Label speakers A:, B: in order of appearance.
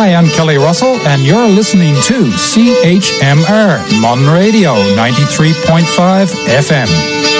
A: Hi, I'm Kelly Russell, and you're listening to CHMR, Modern Radio, 93.5 FM.